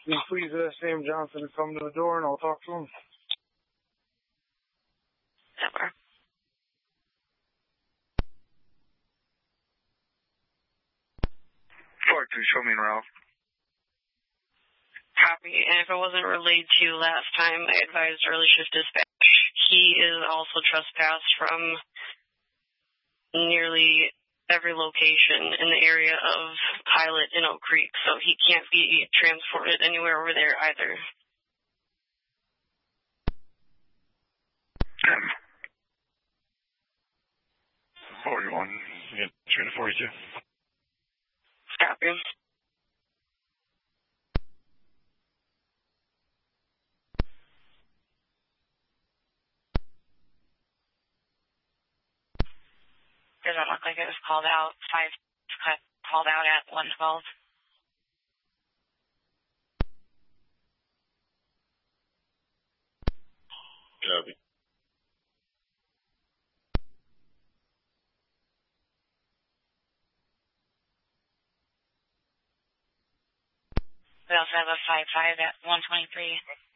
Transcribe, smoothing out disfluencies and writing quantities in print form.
Can you please ask Sam Johnson to come to the door and I'll talk to him? Never. Show me Ralph. Copy. And if it wasn't relayed to you last time, I advised early shift dispatch. He is also trespassed from nearly every location in the area of Pilot and Oak Creek, so he can't be transported anywhere over there either. 41. Yeah, 3 to 42. Copy. Doesn't look like it was called out. 5 called out at 112. Copy. We also have a 5-5 at 123.